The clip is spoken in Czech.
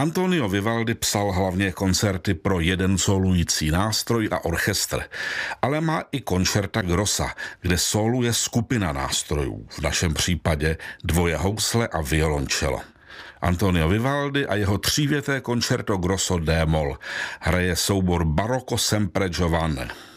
Antonio Vivaldi psal hlavně koncerty pro jeden sólující nástroj a orchestr, ale má i concerta grossa, kde sóluje skupina nástrojů, v našem případě dvoje housle a violoncello. Antonio Vivaldi a jeho třívěté concerto grosso D-moll hraje soubor Barocco sempre giovane.